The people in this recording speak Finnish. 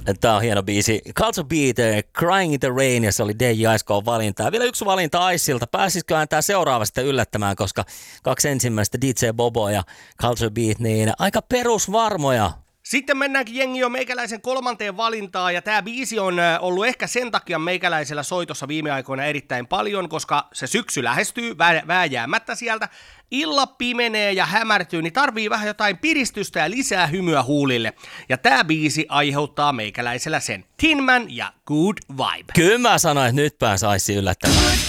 Tää on hieno biisi. Culture Beat, Crying in the Rain, ja se oli DJ Aiskoon valinta. Ja vielä yksi valinta Aissilta. Pääsisiköhän tää seuraava sitten yllättämään, koska kaksi ensimmäistä DJ Bobo ja Culture Beat, niin aika perusvarmoja. Sitten mennäänkin jengi jo meikäläisen kolmanteen valintaan, ja tää biisi on ollut ehkä sen takia meikäläisellä soitossa viime aikoina erittäin paljon, koska se syksy lähestyy vääjäämättä sieltä. Illa pimenee ja hämärtyy, niin tarvii vähän jotain piristystä ja lisää hymyä huulille. Ja tää biisi aiheuttaa meikäläisellä sen. Tin Man ja Good Vibe. Kyllä mä sanoin, että nyt pääs Aissi yllättämään.